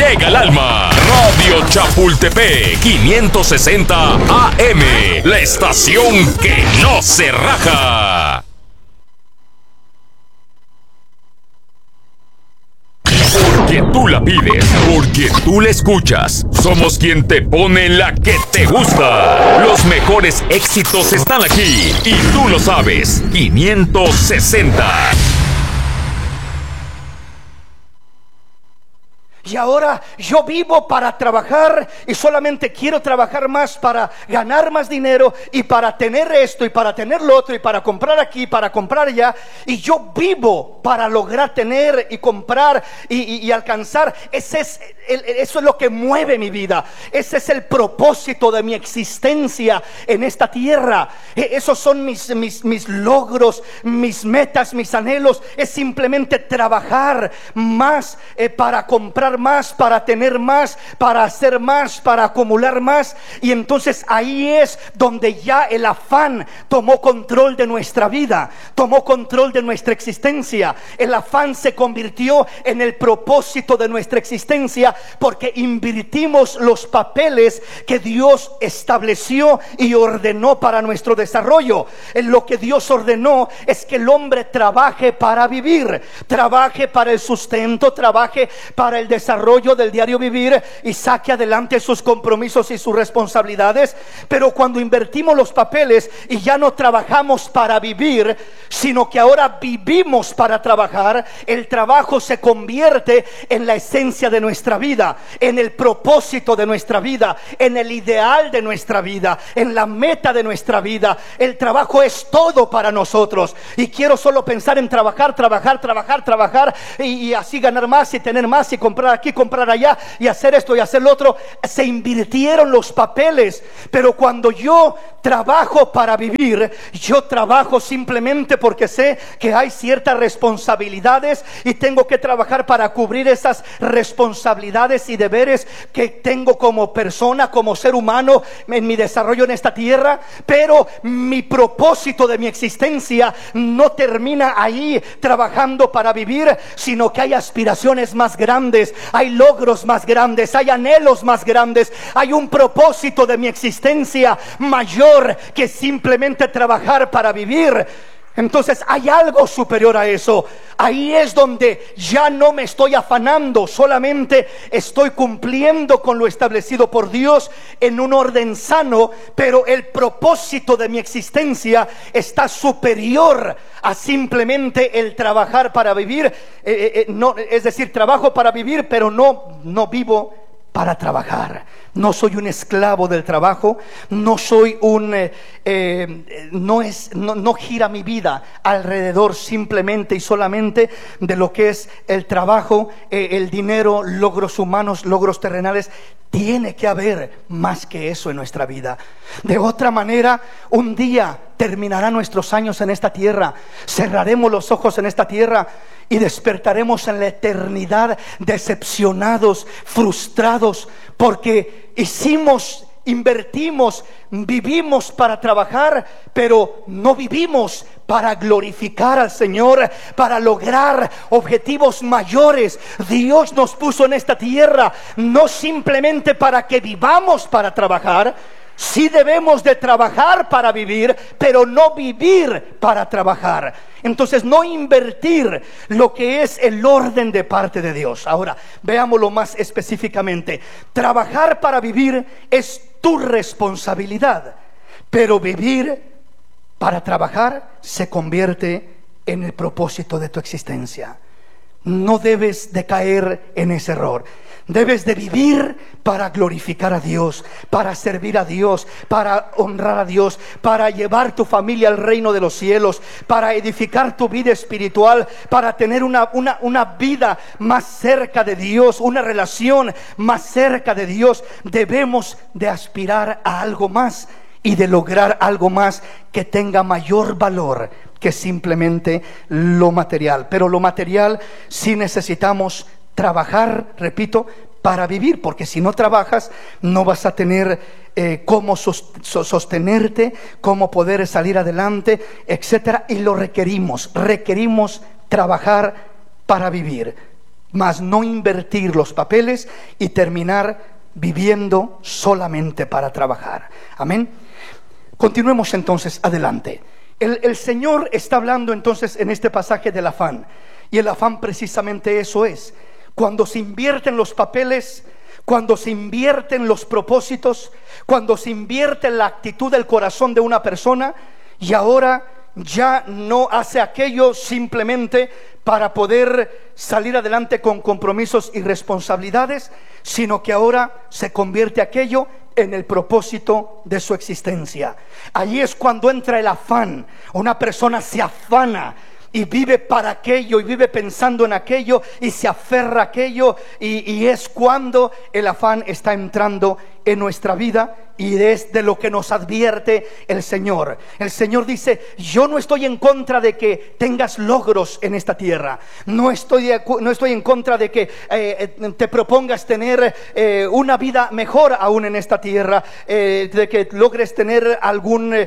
llega el alma. Radio Chapultepec 560 AM, la estación que no se raja. Porque tú la pides, porque tú la escuchas. Somos quien te pone la que te gusta. Los mejores éxitos están aquí y tú lo sabes. 560. Y ahora yo vivo para trabajar y solamente quiero trabajar más para ganar más dinero y para tener esto y para tener lo otro y para comprar aquí, para comprar allá. Y yo vivo para lograr tener y comprar y alcanzar. Eso es lo que mueve mi vida. Ese es el propósito de mi existencia en esta tierra. Esos son mis logros, mis metas, mis anhelos. Es simplemente trabajar más para comprar más, para tener más, para hacer más, para acumular más. Y entonces ahí es donde ya el afán tomó control de nuestra vida, tomó control de nuestra existencia. El afán se convirtió en el propósito de nuestra existencia, porque invertimos los papeles que Dios estableció y ordenó para nuestro desarrollo. Lo que Dios ordenó es que el hombre trabaje para vivir, trabaje para el sustento, trabaje para el desarrollo del diario vivir y saque adelante sus compromisos y sus responsabilidades. Pero cuando invertimos los papeles y ya no trabajamos para vivir, sino que ahora vivimos para trabajar, el trabajo se convierte en la esencia de nuestra vida, en el propósito de nuestra vida, en el ideal de nuestra vida, en la meta de nuestra vida. El trabajo es todo para nosotros y quiero solo pensar en trabajar y así ganar más y tener más y comprar aquí, comprar allá y hacer esto y hacer lo otro. Se invirtieron los papeles. Pero cuando yo trabajo para vivir, yo trabajo simplemente porque sé que hay ciertas responsabilidades y tengo que trabajar para cubrir esas responsabilidades y deberes que tengo como persona, como ser humano en mi desarrollo en esta tierra. Pero mi propósito de mi existencia no termina ahí trabajando para vivir, sino que hay aspiraciones más grandes, hay logros más grandes, hay anhelos más grandes, hay un propósito de mi existencia mayor que simplemente trabajar para vivir. Entonces hay algo superior a eso. Ahí es donde ya no me estoy afanando, solamente estoy cumpliendo con lo establecido por Dios en un orden sano, pero el propósito de mi existencia está superior a simplemente el trabajar para vivir. No, es decir, trabajo para vivir, pero no vivo para trabajar. No soy un esclavo del trabajo. No soy no gira mi vida alrededor simplemente y solamente de lo que es el trabajo, el dinero, logros humanos, logros terrenales. Tiene que haber más que eso en nuestra vida. De otra manera, un día terminarán nuestros años en esta tierra, cerraremos los ojos en esta tierra y despertaremos en la eternidad decepcionados, frustrados, porque invertimos, vivimos para trabajar, pero no vivimos para glorificar al Señor, para lograr objetivos mayores. Dios nos puso en esta tierra no simplemente para que vivamos para trabajar. Sí debemos de trabajar para vivir, pero no vivir para trabajar. Entonces no invertir lo que es el orden de parte de Dios. Ahora veámoslo más específicamente. Trabajar para vivir es tu responsabilidad, pero vivir para trabajar se convierte en el propósito de tu existencia. No debes de caer en ese error. Debes de vivir para glorificar a Dios, para servir a Dios, para honrar a Dios, para llevar tu familia al reino de los cielos, para edificar tu vida espiritual, para tener una vida más cerca de Dios, una relación más cerca de Dios. Debemos de aspirar a algo más y de lograr algo más que tenga mayor valor que simplemente lo material. Pero lo material sí necesitamos trabajar, repito, para vivir, porque si no trabajas no vas a tener cómo sostenerte, cómo poder salir adelante, etcétera. Y lo requerimos trabajar para vivir. mas no invertir los papeles y terminar viviendo solamente para trabajar. Amén. Continuemos entonces adelante. El Señor está hablando entonces en este pasaje del afán. Y el afán precisamente eso es. Cuando se invierten los papeles, cuando se invierten los propósitos, cuando se invierte la actitud del corazón de una persona, y ahora ya no hace aquello simplemente para poder salir adelante con compromisos y responsabilidades, sino que ahora se convierte aquello en el propósito de su existencia. Allí es cuando entra el afán. Una persona se afana y vive para aquello, y vive pensando en aquello, y se aferra a aquello, y es cuando el afán está entrando en nuestra vida. Y es de lo que nos advierte el Señor. El Señor dice: yo no estoy en contra de que tengas logros en esta tierra. No estoy en contra de que te propongas tener una vida mejor aún en esta tierra, de que logres tener algún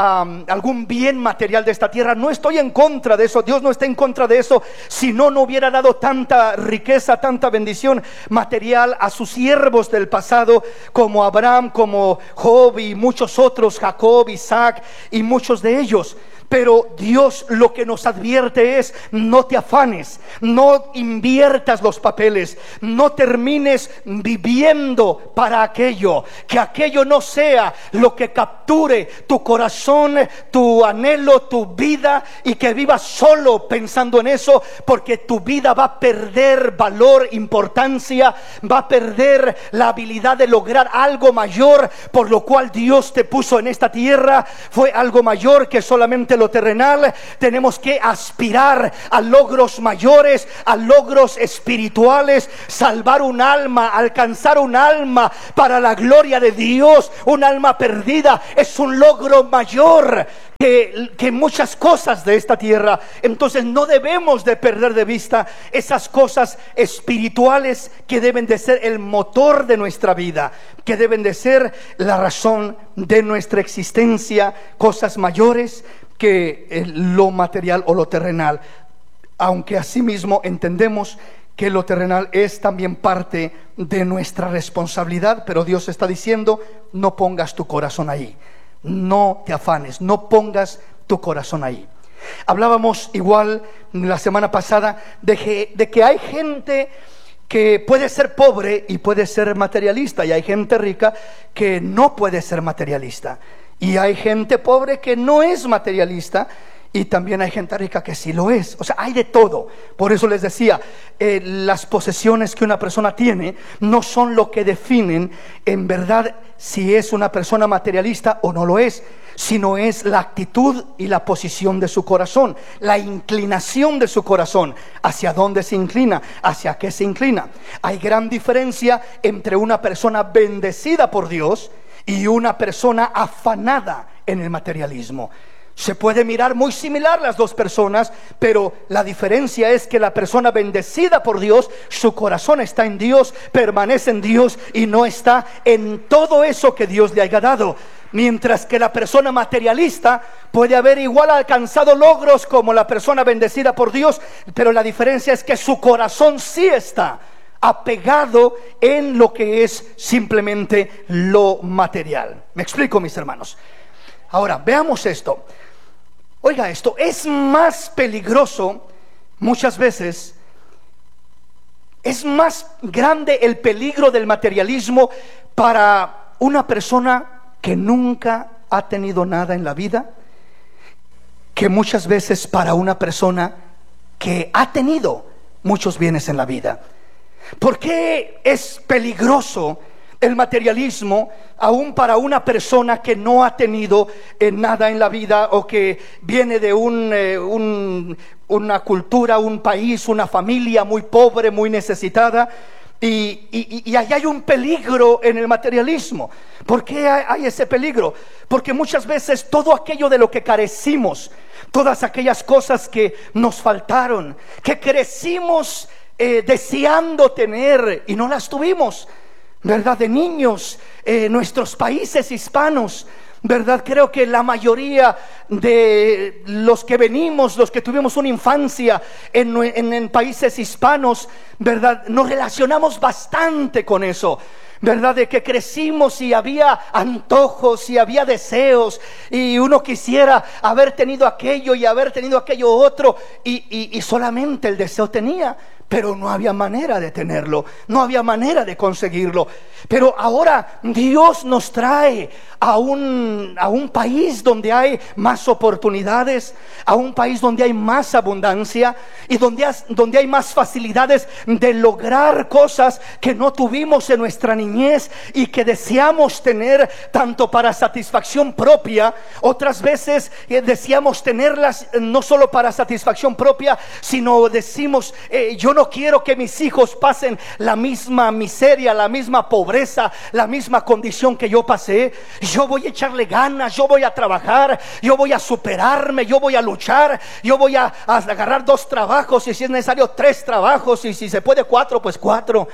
bien material de esta tierra. No estoy en contra de eso. Dios no está en contra de eso. Si no, no hubiera dado tanta riqueza, tanta bendición material a sus siervos del pasado, como Abraham, como Job y muchos otros, Jacob, Isaac y muchos de ellos. Pero Dios lo que nos advierte es: no te afanes, no inviertas los papeles, no termines viviendo para aquello, que aquello no sea lo que capture tu corazón, tu anhelo, tu vida, y que vivas solo pensando en eso, porque tu vida va a perder valor, importancia, va a perder la habilidad de lograr algo mayor, por lo cual Dios te puso en esta tierra. Fue algo mayor que solamente lo terrenal. Tenemos que aspirar a logros mayores, a logros espirituales, salvar un alma, alcanzar un alma para la gloria de Dios. Un alma perdida es un logro mayor que muchas cosas de esta tierra. Entonces no debemos de perder de vista esas cosas espirituales que deben de ser el motor de nuestra vida, que deben de ser la razón de nuestra existencia, cosas mayores que lo material o lo terrenal, aunque asimismo entendemos que lo terrenal es también parte de nuestra responsabilidad. Pero Dios está diciendo: no pongas tu corazón ahí, no te afanes, no pongas tu corazón ahí. Hablábamos igual la semana pasada de que hay gente que puede ser pobre y puede ser materialista, y hay gente rica que no puede ser materialista, y hay gente pobre que no es materialista, y también hay gente rica que sí lo es. O sea, hay de todo. Por eso les decía, las posesiones que una persona tiene no son lo que definen en verdad si es una persona materialista o no lo es, sino es la actitud y la posición de su corazón, la inclinación de su corazón, hacia dónde se inclina, hacia qué se inclina. Hay gran diferencia entre una persona bendecida por Dios y una persona afanada en el materialismo. Se puede mirar muy similar las dos personas, pero la diferencia es que la persona bendecida por Dios, su corazón está en Dios, permanece en Dios y no está en todo eso que Dios le haya dado. Mientras que la persona materialista puede haber igual alcanzado logros como la persona bendecida por Dios, pero la diferencia es que su corazón sí está apegado en lo que es simplemente lo material. ¿Me explico, mis hermanos? Ahora, veamos esto. Oiga esto, es más peligroso muchas veces, es más grande el peligro del materialismo para una persona que nunca ha tenido nada en la vida, que muchas veces para una persona que ha tenido muchos bienes en la vida. ¿Por qué es peligroso el materialismo aún para una persona que no ha tenido nada en la vida, o que viene de una cultura, un país, una familia muy pobre, muy necesitada? Y ahí hay un peligro en el materialismo. ¿Por qué hay ese peligro? Porque muchas veces todo aquello de lo que carecimos, todas aquellas cosas que nos faltaron, que crecimos deseando tener y no las tuvimos, ¿verdad? De niños, nuestros países hispanos, ¿verdad? Creo que la mayoría de los que venimos, los que tuvimos una infancia en países hispanos, ¿verdad? Nos relacionamos bastante con eso, ¿verdad? De que crecimos y había antojos y había deseos, y uno quisiera haber tenido aquello y haber tenido aquello otro, y solamente el deseo tenía, pero no había manera de tenerlo, no había manera de conseguirlo. Pero ahora Dios nos trae a un país donde hay más oportunidades, a un país donde hay más abundancia y donde hay más facilidades de lograr cosas que no tuvimos en nuestra niñez y que deseamos tener, tanto para satisfacción propia, otras veces deseamos tenerlas no solo para satisfacción propia, sino decimos, yo no quiero que mis hijos pasen la misma miseria, la misma pobreza, la misma condición que yo pasé. Yo voy a echarle ganas, yo voy a trabajar, yo voy a superarme, yo voy a luchar, yo voy a agarrar 2 trabajos, y si es necesario 3 trabajos, y si se puede 4, pues 4.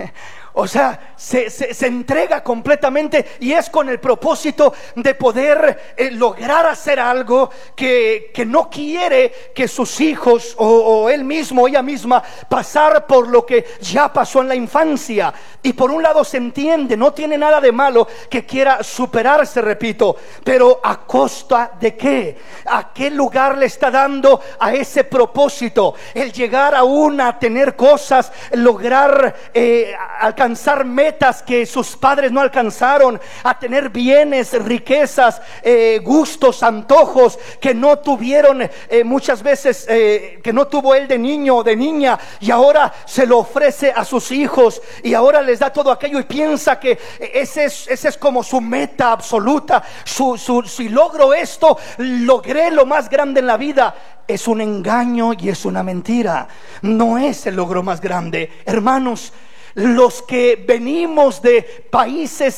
O sea, se entrega completamente, y es con el propósito de poder lograr hacer algo que no quiere que sus hijos o él mismo o ella misma pasar por lo que ya pasó en la infancia. Y por un lado se entiende, no tiene nada de malo que quiera superarse, repito, pero ¿a costa de qué? ¿A qué lugar le está dando a ese propósito? El llegar aún a tener cosas, lograr alcanzar metas que sus padres no alcanzaron, a tener bienes, riquezas, gustos, antojos que no tuvieron muchas veces, que no tuvo él de niño o de niña, y ahora se lo ofrece a sus hijos, y ahora les da todo aquello y piensa que ese es como su meta absoluta. Si logro esto, logré lo más grande en la vida. Es un engaño y es una mentira. No es el logro más grande, hermanos. Los que venimos de países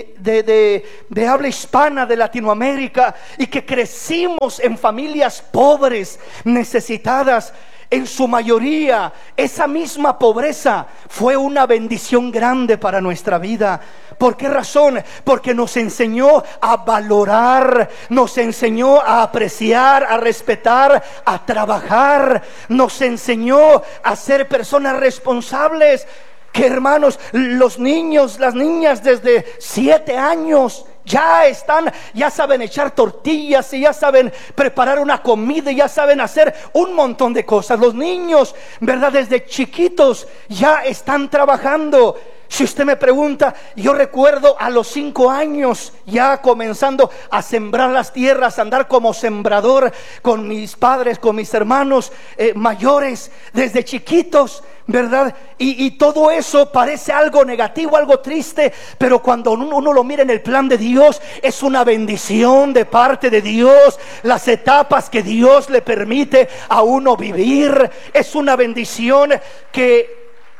de habla hispana de Latinoamérica, y que crecimos en familias pobres, necesitadas, en su mayoría esa misma pobreza fue una bendición grande para nuestra vida. ¿Por qué razón? Porque nos enseñó a valorar, nos enseñó a apreciar, a respetar, a trabajar, nos enseñó a ser personas responsables. Que, hermanos, los niños, las niñas desde 7 años ya saben echar tortillas, y ya saben preparar una comida, y ya saben hacer un montón de cosas. Los niños, ¿verdad? Desde chiquitos ya están trabajando. Si usted me pregunta, yo recuerdo a los 5 años ya comenzando a sembrar las tierras, a andar como sembrador con mis padres, con mis hermanos mayores, desde chiquitos, ¿verdad? Y todo eso parece algo negativo, algo triste, pero cuando uno lo mira en el plan de Dios, es una bendición de parte de Dios. Las etapas que Dios le permite a uno vivir, es una bendición que,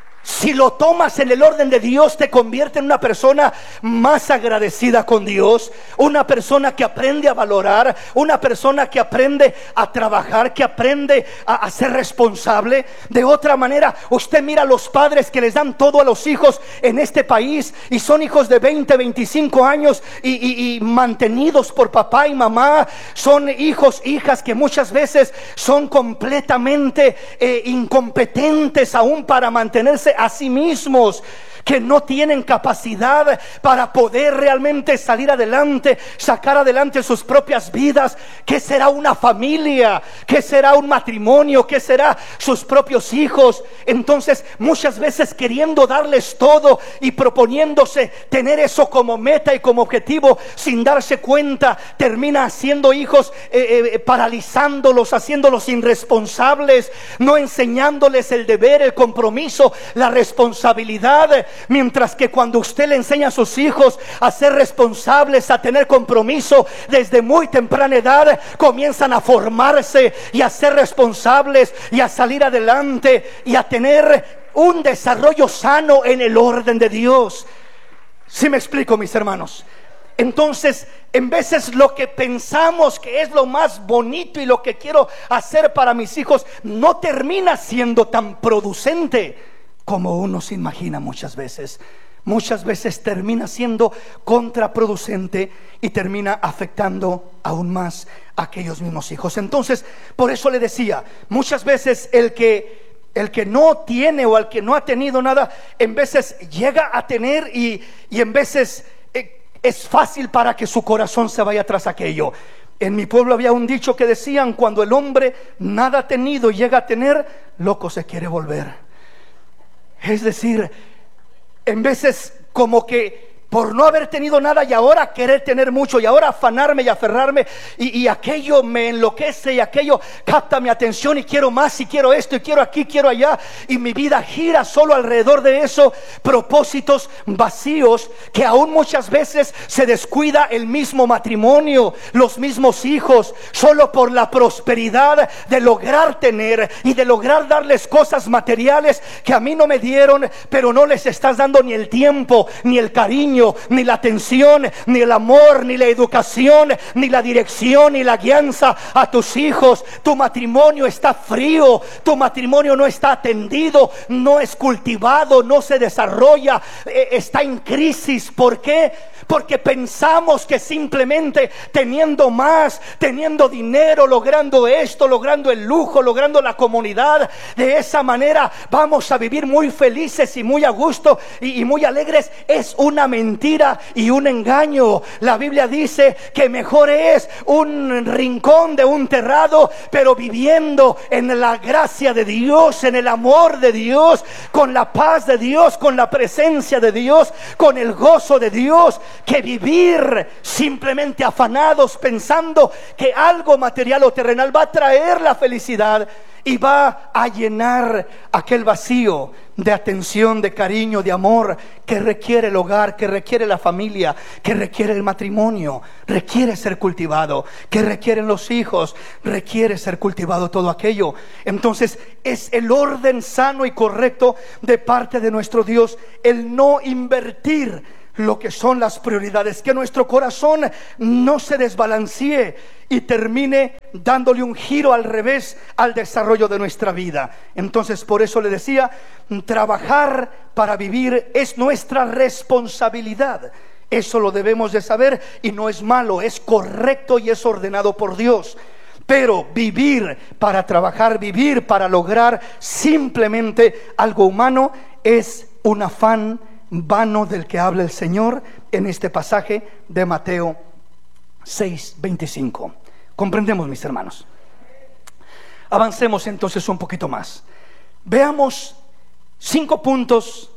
si lo tomas en el orden de Dios, te convierte en una persona más agradecida con Dios, una persona que aprende a valorar, una persona que aprende a trabajar, que aprende a ser responsable. De otra manera, usted mira a los padres que les dan todo a los hijos en este país, y son hijos de 20, 25 años y mantenidos por papá y mamá. Son hijos, hijas que muchas veces son completamente incompetentes aún para mantenerse a sí mismos, que no tienen capacidad para poder realmente salir adelante, sacar adelante sus propias vidas. ¿Qué será una familia? ¿Qué será un matrimonio? ¿Qué será sus propios hijos? Entonces, muchas veces queriendo darles todo y proponiéndose tener eso como meta y como objetivo, sin darse cuenta, termina haciendo hijos paralizándolos, haciéndolos irresponsables, no enseñándoles el deber, el compromiso, la responsabilidad. Mientras que cuando usted le enseña a sus hijos a ser responsables, a tener compromiso desde muy temprana edad, comienzan a formarse y a ser responsables y a salir adelante y a tener un desarrollo sano en el orden de Dios. ¿Sí me explico, mis hermanos? Entonces, en veces lo que pensamos que es lo más bonito y lo que quiero hacer para mis hijos no termina siendo tan producente como uno se imagina muchas veces. muchas veces termina siendo contraproducente y termina afectando aún más a aquellos mismos hijos. Entonces, por eso le decía, muchas veces el que no tiene o el que no ha tenido nada, en veces llega a tener y en veces es fácil para que su corazón se vaya tras aquello. En mi pueblo había un dicho que decían: cuando el hombre nada ha tenido y llega a tener, loco se quiere volver. Es decir, en veces como que por no haber tenido nada y ahora querer tener mucho y ahora afanarme y aferrarme y aquello me enloquece y aquello capta mi atención y quiero más y quiero esto y quiero aquí, quiero allá, y mi vida gira solo alrededor de eso, propósitos vacíos que aún muchas veces se descuida el mismo matrimonio, los mismos hijos, solo por la prosperidad de lograr tener y de lograr darles cosas materiales que a mí no me dieron, pero no les estás dando ni el tiempo, ni el cariño, ni la atención, ni el amor, ni la educación, ni la dirección, ni la guianza a tus hijos. Tu matrimonio está frío, tu matrimonio no está atendido, no es cultivado, no se desarrolla, está en crisis. ¿Por qué? Porque pensamos que simplemente teniendo más, teniendo dinero, logrando esto, logrando el lujo, logrando la comunidad, de esa manera vamos a vivir muy felices y muy a gusto y muy alegres. Es una mentira y un engaño. La Biblia dice que mejor es un rincón de un terrado, pero viviendo en la gracia de Dios, en el amor de Dios, con la paz de Dios, con la presencia de Dios, con el gozo de Dios, que vivir simplemente afanados pensando que algo material o terrenal va a traer la felicidad y va a llenar aquel vacío de atención, de cariño, de amor que requiere el hogar, que requiere la familia, que requiere el matrimonio, requiere ser cultivado, que requieren los hijos, requiere ser cultivado todo aquello. Entonces es el orden sano y correcto de parte de nuestro Dios el no invertir lo que son las prioridades, que nuestro corazón no se desbalancee y termine dándole un giro al revés al desarrollo de nuestra vida. Entonces, por eso le decía, trabajar para vivir es nuestra responsabilidad. Eso lo debemos de saber y no es malo, es correcto y es ordenado por Dios. Pero vivir para trabajar, vivir para lograr simplemente algo humano es un afán vano del que habla el Señor en este pasaje de Mateo 6:25. Comprendemos, mis hermanos. Avancemos entonces un poquito más. Veamos 5 puntos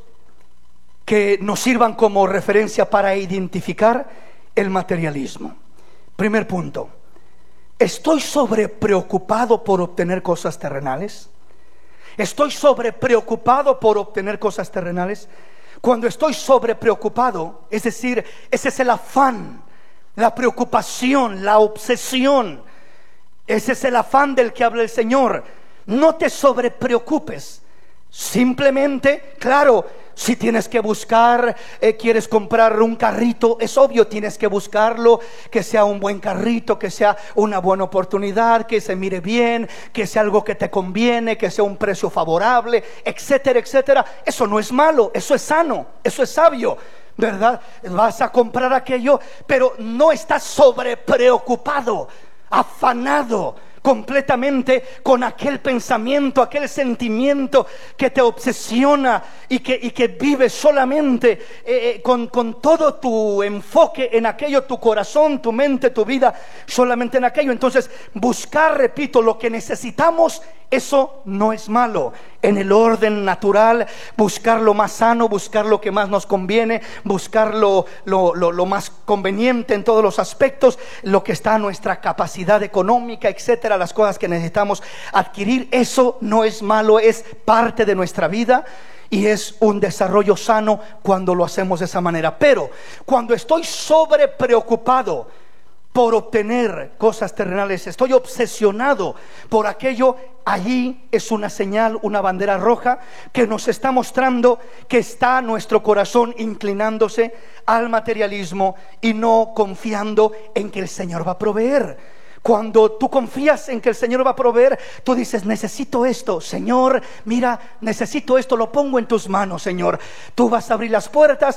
que nos sirvan como referencia para identificar el materialismo. Primer punto: ¿estoy sobrepreocupado por obtener cosas terrenales? ¿Estoy sobrepreocupado por obtener cosas terrenales? Cuando estoy sobrepreocupado, es decir, ese es el afán, la preocupación, la obsesión. Ese es el afán del que habla el Señor. No te sobrepreocupes. Simplemente, claro, si tienes que buscar, quieres comprar un carrito, es obvio, tienes que buscarlo, que sea un buen carrito, que sea una buena oportunidad, que se mire bien, que sea algo que te conviene, que sea un precio favorable, etcétera, etcétera. Eso no es malo, eso es sano, eso es sabio, ¿verdad? Vas a comprar aquello, pero no estás sobrepreocupado, afanado completamente con aquel pensamiento, aquel sentimiento que te obsesiona y que vives solamente con todo tu enfoque en aquello, tu corazón, tu mente, tu vida, solamente en aquello. Entonces, buscar, repito, lo que necesitamos, eso no es malo. En el orden natural, buscar lo más sano, buscar lo que más nos conviene, buscar lo más conveniente en todos los aspectos, lo que está a nuestra capacidad económica, etcétera, las cosas que necesitamos adquirir, eso no es malo, es parte de nuestra vida y es un desarrollo sano cuando lo hacemos de esa manera. Pero cuando estoy sobrepreocupado por obtener cosas terrenales, estoy obsesionado por aquello, allí es una señal, una bandera roja que nos está mostrando que está nuestro corazón inclinándose al materialismo y no confiando en que el Señor va a proveer. Cuando tú confías en que el Señor va a proveer, tú dices: necesito esto, Señor, mira, necesito esto, lo pongo en tus manos, Señor. Tú vas a abrir las puertas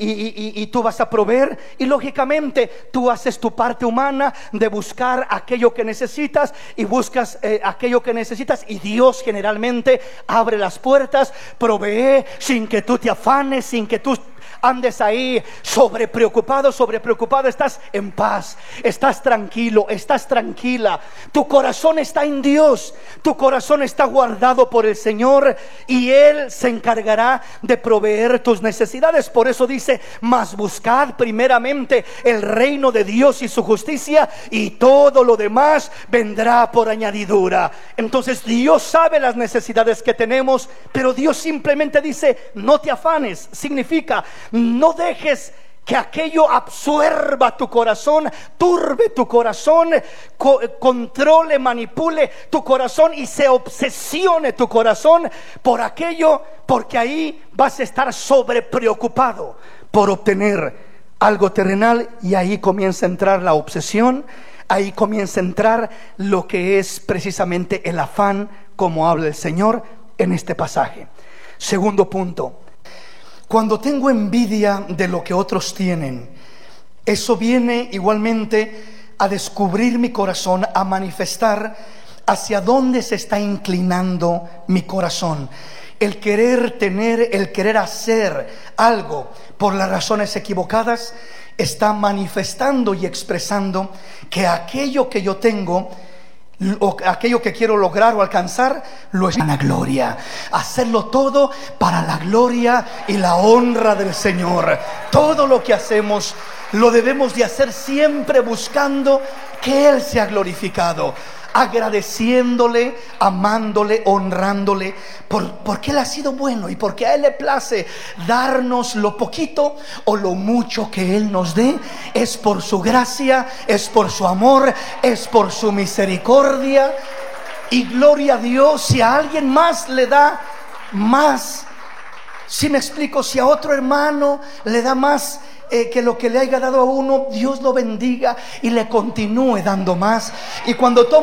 y tú vas a proveer. Y lógicamente tú haces tu parte humana de buscar aquello que necesitas, y buscas aquello que necesitas, y Dios generalmente abre las puertas, provee sin que tú te afanes, sin que tú andes ahí sobrepreocupado, estás en paz, estás tranquilo, estás tranquila. Tu corazón está en Dios, tu corazón está guardado por el Señor, y Él se encargará de proveer tus necesidades. Por eso dice: mas buscad primeramente el reino de Dios y su justicia, y todo lo demás vendrá por añadidura. Entonces Dios sabe las necesidades que tenemos, pero Dios simplemente dice: no te afanes. Significa: no dejes que aquello absorba tu corazón, turbe tu corazón, controle, manipule tu corazón y se obsesione tu corazón por aquello, porque ahí vas a estar sobrepreocupado por obtener algo terrenal, y ahí comienza a entrar la obsesión, ahí comienza a entrar lo que es precisamente el afán, como habla el Señor en este pasaje. Segundo punto: cuando tengo envidia de lo que otros tienen, eso viene igualmente a descubrir mi corazón, a manifestar hacia dónde se está inclinando mi corazón. El querer tener, el querer hacer algo por las razones equivocadas, está manifestando y expresando que aquello que yo tengo, o aquello que quiero lograr o alcanzar, lo es la gloria. Hacerlo todo para la gloria y la honra del Señor. Todo lo que hacemos lo debemos de hacer siempre buscando que Él sea glorificado, agradeciéndole, amándole, honrándole, porque Él ha sido bueno y porque a Él le place darnos lo poquito o lo mucho que Él nos dé. Es por su gracia, es por su amor, es por su misericordia. Y gloria a Dios si a alguien más le da más. Si me explico, si a otro hermano le da más que lo que le haya dado a uno, Dios lo bendiga y le continúe dando más. Y cuando toma